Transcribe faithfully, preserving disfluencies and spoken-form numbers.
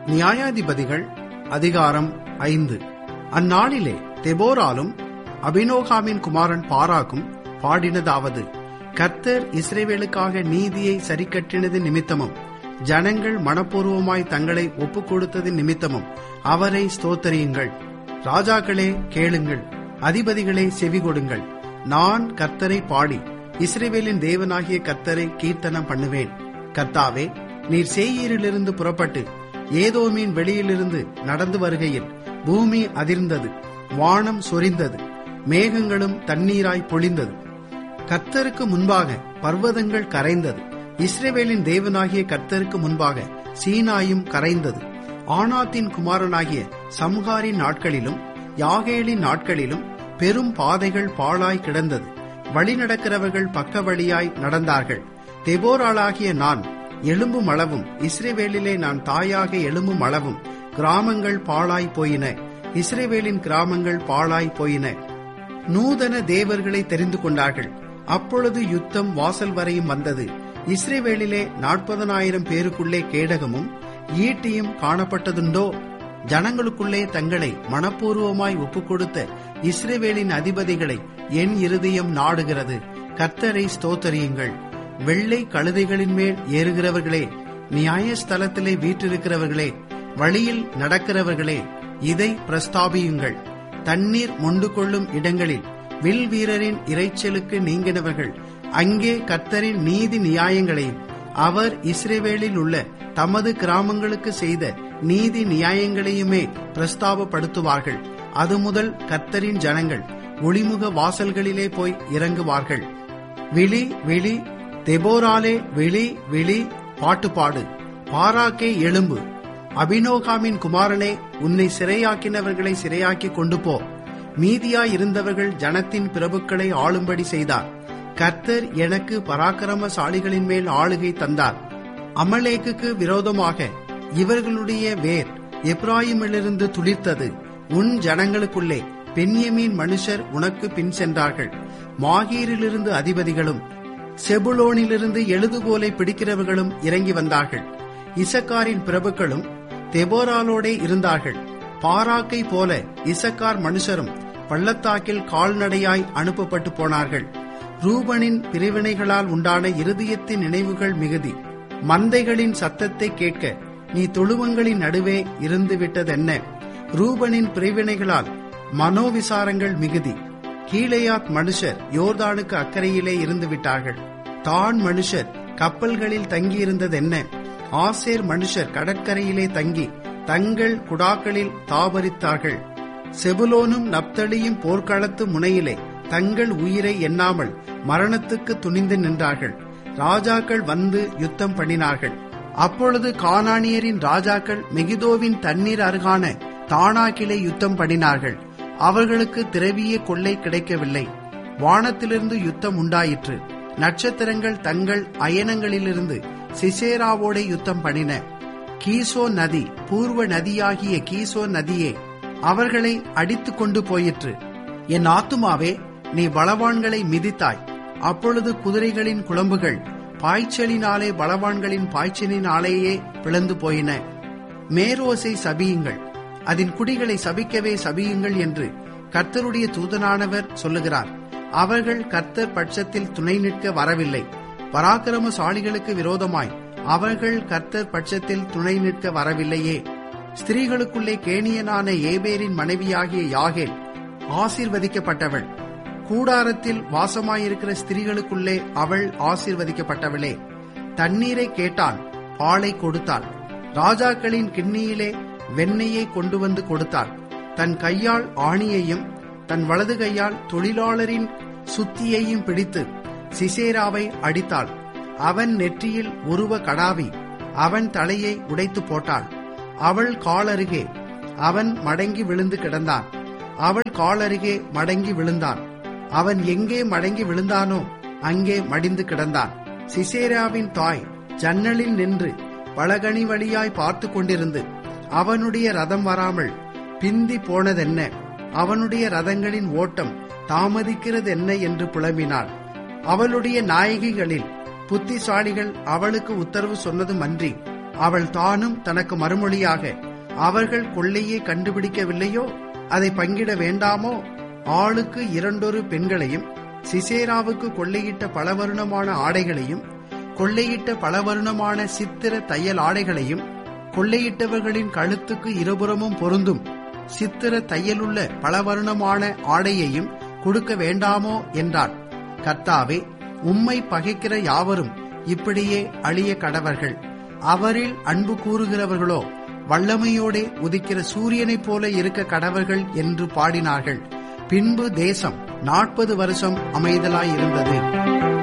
நியாயாதிபதிகள் அதிகாரம் ஐந்து. அந்நாளிலே தெபோராலும் அபினோகாமின் குமாரன் பாராக்கும் பாடினதாவது: கர்த்தர் இஸ்ரவேலுக்காக நீதியை சரிக்கட்டினது நிமித்தமும் ஜனங்கள் மனப்பூர்வமாய் தங்களை ஒப்புக் கொடுத்தது நிமித்தமும் அவரை ஸ்தோத்தரியுங்கள். ராஜாக்களே கேளுங்கள், அதிபதிகளே செவி கொடுங்கள். நான் கர்த்தரை பாடி இஸ்ரவேலின் தேவனாகிய கர்த்தரை கீர்த்தனம் பண்ணுவேன். கர்த்தாவே, நீர் சேயீரிலிருந்து புறப்பட்டு ஏதோமின் வெளியிலிருந்து நடந்து வருகையில் பூமி அதிர்ந்தது, வானம் சொரிந்தது, மேகங்களும் தண்ணீராய் பொழிந்தது. கர்த்தருக்கு முன்பாக பர்வதங்கள் கரைந்தது, இஸ்ரவேலின் தேவனாகிய கர்த்தருக்கு முன்பாக சீனாயும் கரைந்தது. ஆனாத்தின் குமாரனாகிய சம்ஹாரின் நாட்களிலும் யாகேலின் நாட்களிலும் பெரும் பாதைகள் பாழாய் கிடந்தது, வழி நடக்கிறவர்கள் பக்க வழியாய் நடந்தார்கள். தெபோராளாகிய நான் எழும்பும் அளவும் இஸ்ரவேலிலே நான் தாயாக எழும்பும் அளவும் கிராமங்கள் பாழாய் போயின, இஸ்ரவேலின் கிராமங்கள் பாழாய் போயின. நூதன தேவர்களை தெரிந்து கொண்டார்கள். அப்பொழுது யுத்தம் வாசல் வரையும் வந்தது. இஸ்ரவேலிலே நாற்பதனாயிரம் பேருக்குள்ளே கேடகமும் ஈட்டியும் காணப்பட்டதுண்டோ? ஜனங்களுக்குள்ளே தங்களை மனப்பூர்வமாய் ஒப்புக் கொடுத்த இஸ்ரவேலின் அதிபதிகளை என் இருதயம் நாடுகிறது. கர்த்தரை ஸ்தோத்தரியுங்கள். வெள்ளை கழுதைகளின் மேல் ஏறுகிறவர்களே, நியாயஸ்தலத்திலே வீற்றிருக்கிறவர்களே, வழியில் நடக்கிறவர்களே, இதை பிரஸ்தாபியுங்கள். தண்ணீர் மொண்டு கொள்ளும் இடங்களில் வில் வீரரின் இறைச்சலுக்கு நீங்கினவர்கள் அங்கே கர்த்தரின் நீதி நியாயங்களையும் அவர் இஸ்ரவேலில் உள்ள தமது கிராமங்களுக்கு செய்த நீதி நியாயங்களையுமே பிரஸ்தாபப்படுத்துவார்கள். அது முதல் கர்த்தரின் ஜனங்கள் ஒளிமுக வாசல்களிலே போய் இறங்குவார்கள். விழி விழி தெபோராலே, விழி விழி பாட்டுப்பாடு. பாராக்கே எழும்பு, அபினோகாமின் குமாரனே, உன்னை சிறையாக்கினவர்களை சிறையாக்கி கொண்டு போ. மீதியாயிருந்தவர்கள் ஜனத்தின் பிரபுக்களை ஆளும்படி செய்தார். கர்த்தர் எனக்கு பராக்கிரமசாலிகளின் மேல் ஆளுகை தந்தார். அமலேக்குக்கு விரோதமாக இவர்களுடைய வேர் எப்ராயிமிலிருந்து துளிர்த்தது. உன் ஜனங்களுக்குள்ளே பென்யமீன் மனுஷர் உனக்கு பின் சென்றார்கள். மாகீரிலிருந்து அதிபதிகளும் செபுலோனிலிருந்து எழுதுகோலை பிடிக்கிறவர்களும் இறங்கி வந்தார்கள். இசக்காரின் பிரபுக்களும் தெபோராலோடே இருந்தார்கள். பாராக்கை போல இசக்கார் மனுஷரும் பள்ளத்தாக்கில் கால்நடையாய் அனுப்பப்பட்டு போனார்கள். ரூபனின் பிரிவினைகளால் உண்டான இருதயத்தின் நினைவுகள் மிகுதி. மந்தைகளின் சத்தத்தை கேட்க நீ தொழுவங்களின் நடுவே இருந்து விட்டதென்ன? ரூபனின் பிரிவினைகளால் மனோவிசாரங்கள் மிகுதி. கீலேயாத் மனுஷர் யோர்தானுக்கு அக்கறையிலே இருந்து விட்டார்கள். தான் மனுஷர் கப்பல்களில் தங்கியிருந்ததென்ன? ஆசேர் மனுஷர் கடற்கரையிலே தங்கி தங்கள் குடாக்களில் தாபரித்தார்கள். செபுலோனும் நப்தலியும் போர்க்களத்து முனையிலே தங்கள் உயிரை எண்ணாமல் மரணத்துக்கு துணிந்து நின்றார்கள். ராஜாக்கள் வந்து யுத்தம் பண்ணினார்கள். அப்பொழுது கானானியரின் ராஜாக்கள் மெகிதோவின் தண்ணீர் அருகான தானாக்கிலே யுத்தம் பண்ணினார்கள். அவர்களுக்கு திரவிய கொள்ளை கிடைக்கவில்லை. வானத்திலிருந்து யுத்தம் உண்டாயிற்று. நட்சத்திரங்கள் தங்கள் அயனங்களிலிருந்து சிசேராவோடே யுத்தம் பண்ணின. கீசோ நதி, பூர்வ நதியாகிய கீசோ நதியே, அவர்களை அடித்து கொண்டு போயிற்று. என் ஆத்துமாவே, நீ பலவான்களை மிதித்தாய். அப்பொழுது குதிரைகளின் குளம்புகள் பாய்ச்சலினாலே பலவான்களின் பாய்ச்சலினாலேயே பிளந்து போயின. மேரோசை சபியுங்கள், அதன் குடிகளை சபிக்கவே சபியுங்கள் என்று கர்த்தருடைய தூதனானவர் சொல்லுகிறார். அவர்கள் கர்த்தர் பட்சத்தில் துணை நிற்க வரவில்லை. பராக்கிரமசாலிகளுக்கு விரோதமாய் அவர்கள் கர்த்தர் பட்சத்தில் துணை நிற்க வரவில்லையே. ஸ்திரீகளுக்குள்ளே கேனியனான ஏபேரின் மனைவியாகிய யாகேல் ஆசீர்வதிக்கப்பட்டவள். கூடாரத்தில் வாசமாயிருக்கிற ஸ்திரீகளுக்குள்ளே அவள் ஆசீர்வதிக்கப்பட்டவளே. தண்ணீரை கேட்டான், பாலை கொடுத்தாள். ராஜாக்களின் கிண்ணியிலே வெண்ணெயை கொண்டு வந்து கொடுத்தாள். தன் கையால் ஆணியையும் தன் வலது கையால் தொழிலாளரின் சுத்தியையும் பிடித்து சிசேராவை அடித்தாள். அவன் நெற்றியில் உருவ கடாவி அவன் தலையை உடைத்து போட்டாள். அவள் காலருகே அவன் மடங்கி விழுந்து கிடந்தான். அவள் காலருகே மடங்கி விழுந்தான். அவன் எங்கே மடங்கி விழுந்தானோ அங்கே மடிந்து கிடந்தான். சிசேராவின் தாய் ஜன்னலில் நின்று பலகனி வழியாய் பார்த்து கொண்டிருந்து அவனுடைய ரதம் வராமல் பிந்தி போனதென்ன, அவனுடைய ரதங்களின் ஓட்டம் தாமதிக்கிறதென்ன என்று புலம்பினாள். அவளுடைய நாயகிகளில் புத்திசாலிகள் அவளுக்கு உத்தரவு சொன்னதும் அன்றி அவள் தானும் தனக்கு மறுமொழியாக, அவர்கள் கொள்ளையை கண்டுபிடிக்கவில்லையோ, அதை பங்கிட வேண்டாமோ? ஆளுக்கு இரண்டொரு பெண்களையும் சிசேராவுக்கு கொள்ளையிட்ட பலவருணமான ஆடைகளையும் கொள்ளையிட்ட பலவருணமான சித்திர தையல் ஆடைகளையும் கொள்ளையிட்டவர்களின் கழுத்துக்கு இருபுறமும் பொருந்தும் சித்திர தையலுள்ள பலவருணமான ஆடையையும் கொடுக்க வேண்டாமோ என்றார். கர்த்தாவே, உம்மை பகைக்கிற யாவரும் இப்படியே அழிய கடவர்கள். அவரில் அன்பு கூறுகிறவர்களோ வல்லமையோடே உதிக்கிற சூரியனைப் போல இருக்க கடவர்கள் என்று பாடினார்கள். பின்பு தேசம் நாற்பது வருஷம் அமைதலாயிருந்தது.